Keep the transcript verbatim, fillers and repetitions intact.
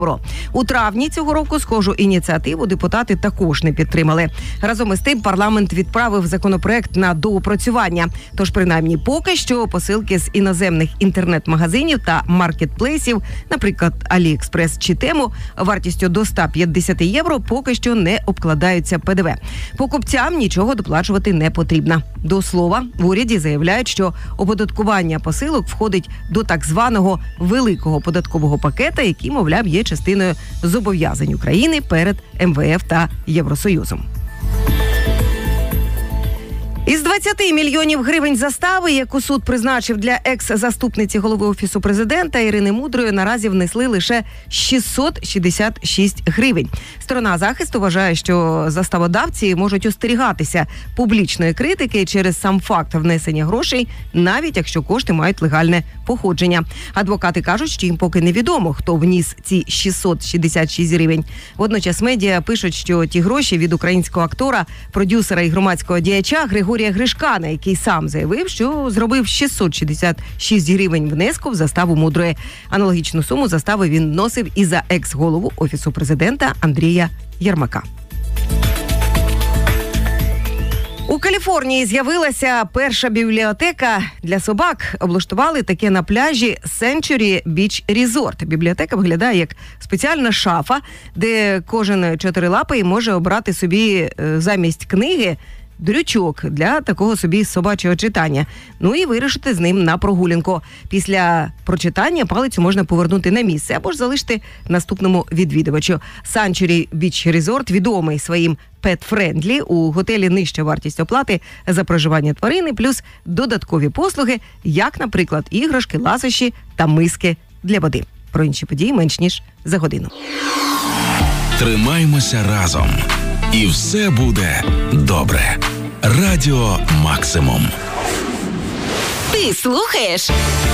У травні цього року схожу ініціативу депутати також не підтримали. Разом із тим парламент відправив законопроект на доопрацювання. Тож, принаймні, поки що посилки з іноземних інтернет-магазинів та маркетплейсів, наприклад, Аліекспрес чи Тему, вартістю до сто п'ятдесят євро поки що не обкладаються пе де ве. Покупцям нічого доплачувати не потрібно. До слова, в уряді заявляють, що оподаткування посилок входить до так званого великого податкового пакета, який, мовляв, є частиною зобов'язань України перед ем ве еф та Євросоюзом. Із двадцяти мільйонів гривень застави, яку суд призначив для екс-заступниці голови Офісу президента Ірини Мудрої, наразі внесли лише шістсот шістдесят шість гривень. Сторона захисту вважає, що заставодавці можуть остерігатися публічної критики через сам факт внесення грошей, навіть якщо кошти мають легальне походження. Адвокати кажуть, що їм поки невідомо, хто вніс ці шістсот шістдесят шість гривень. Водночас медіа пишуть, що ті гроші від українського актора, продюсера і громадського діяча Григорія Гришкана, який сам заявив, що зробив шістсот шістдесят шість гривень внеску в заставу Мудрої. Аналогічну суму застави він носив і за екс-голову Офісу президента Андрія Єрмака. У Каліфорнії з'явилася перша бібліотека для собак. Облаштували таке на пляжі Century Beach Resort. Бібліотека виглядає як спеціальна шафа, де кожен чотирилапий може обрати собі замість книги дрючок для такого собі собачого читання. Ну і вирушити з ним на прогулянку. Після прочитання палицю можна повернути на місце або ж залишити наступному відвідувачу. Century Beach Resort відомий своїм pet-friendly. У готелі нижча вартість оплати за проживання тварини, плюс додаткові послуги, як, наприклад, іграшки, ласощі та миски для води. Про інші події менш ніж за годину. Тримаймося разом. І все буде добре. Радіо Максимум. Ти слухаєш